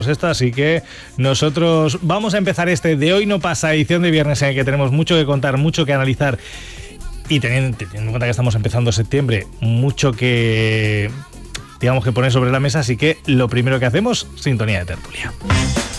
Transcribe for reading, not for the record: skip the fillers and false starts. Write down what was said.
esto, así que nosotros vamos a empezar este De Hoy No Pasa, edición de viernes, en el que tenemos mucho que contar, mucho que analizar y teniendo en cuenta que estamos empezando septiembre, mucho que, digamos, que poner sobre la mesa, así que lo primero que hacemos, sintonía de tertulia.